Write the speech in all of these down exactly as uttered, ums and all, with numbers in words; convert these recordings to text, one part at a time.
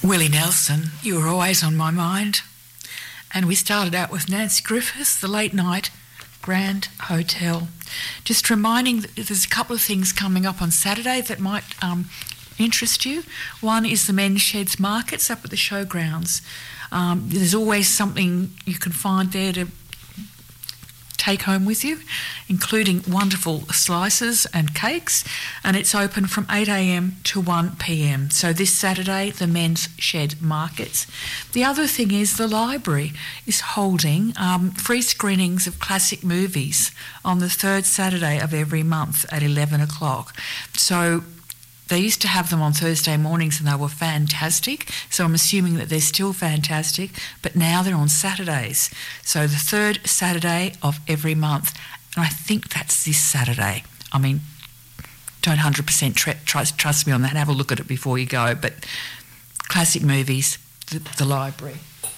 Willie Nelson, you were always on my mind. And we started out with Nancy Griffiths, the late night Grand Hotel. Just reminding that there's a couple of things coming up on Saturday that might um, interest you. One is the Men's Sheds Markets up at the showgrounds. Um, there's always something you can find there to take home with you, including wonderful slices and cakes, and it's open from eight a.m. to one p.m. So this Saturday, the Men's Shed Markets. The other thing is the library is holding um, free screenings of classic movies on the third Saturday of every month at eleven o'clock. So they used to have them on Thursday mornings and they were fantastic, so I'm assuming that they're still fantastic, but now they're on Saturdays. So the third Saturday of every month, and I think that's this Saturday. I mean, don't one hundred percent tr- trust, trust me on that, have a look at it before you go, but classic movies, the, the library.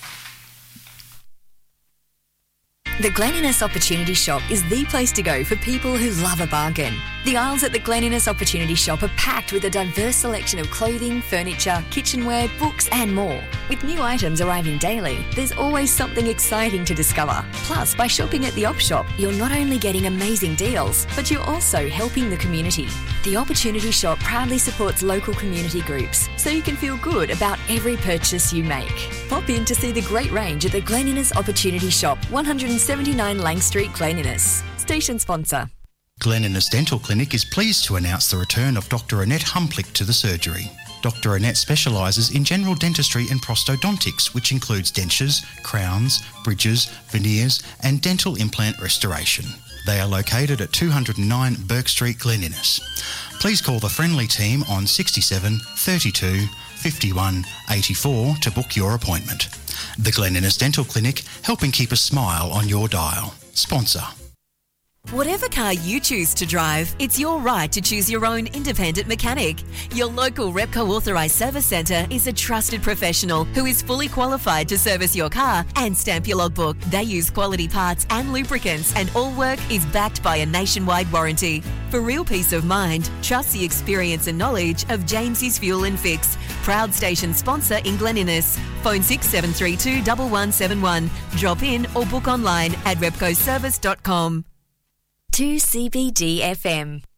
The Glen Innes Opportunity Shop is the place to go for people who love a bargain. The aisles at the Glen Innes Opportunity Shop are packed with a diverse selection of clothing, furniture, kitchenware, books and more. With new items arriving daily, there's always something exciting to discover. Plus, by shopping at the Op Shop, you're not only getting amazing deals, but you're also helping the community. The Opportunity Shop proudly supports local community groups, so you can feel good about every purchase you make. Pop in to see the great range at the Glen Innes Opportunity Shop, one seventy-nine Lang Street, Glen Innes. Station sponsor. Glen Innes Dental Clinic is pleased to announce the return of Doctor Annette Humplick to the surgery. Doctor Annette specialises in general dentistry and prosthodontics, which includes dentures, crowns, bridges, veneers and dental implant restoration. They are located at two oh nine Burke Street, Glen Innes. Please call the friendly team on sixty-seven thirty-two fifty-one eighty-four to book your appointment. The Glen Innes Dental Clinic, helping keep a smile on your dial. Sponsor. Whatever car you choose to drive, it's your right to choose your own independent mechanic. Your local Repco authorised service centre is a trusted professional who is fully qualified to service your car and stamp your logbook. They use quality parts and lubricants, and all work is backed by a nationwide warranty. For real peace of mind, trust the experience and knowledge of James's Fuel and Fix, proud station sponsor in Glen Innes. Phone six seven three two, one one seven one. Drop in or book online at repco service dot com. two C B D F M.